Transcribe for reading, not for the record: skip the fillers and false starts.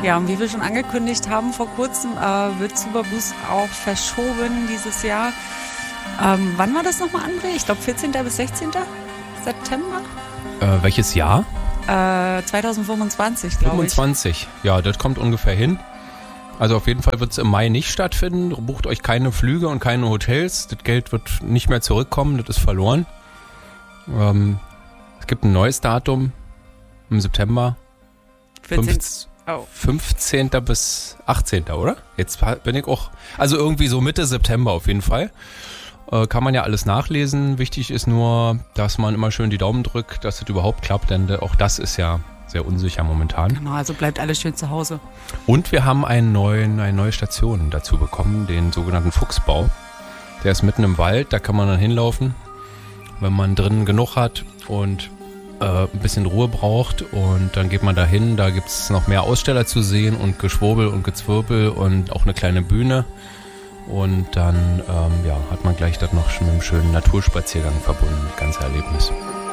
Ja, und wie wir schon angekündigt haben vor kurzem, wird Superboost auch verschoben dieses Jahr. Wann war das nochmal, André? Ich glaube 14. bis 16. September? Welches Jahr? 2025, glaube ich. 25, ja, das kommt ungefähr hin. Also auf jeden Fall wird es im Mai nicht stattfinden. Bucht euch keine Flüge und keine Hotels. Das Geld wird nicht mehr zurückkommen, das ist verloren. Es gibt ein neues Datum im September. 15. bis 18. oder? Jetzt bin ich auch, also irgendwie so Mitte September auf jeden Fall. Kann man ja alles nachlesen. Wichtig ist nur, dass man immer schön die Daumen drückt, dass es überhaupt klappt, denn auch das ist ja sehr unsicher momentan. Genau, also bleibt alles schön zu Hause. Und wir haben eine neue Station dazu bekommen, den sogenannten Fuchsbau. Der ist mitten im Wald, da kann man dann hinlaufen, wenn man drinnen genug hat und ein bisschen Ruhe braucht. Und dann geht man da hin, da gibt es noch mehr Aussteller zu sehen und Geschwurbel und Gezwirbel und auch eine kleine Bühne. Und dann hat man gleich das noch mit einem schönen Naturspaziergang verbunden, das ganze Erlebnis.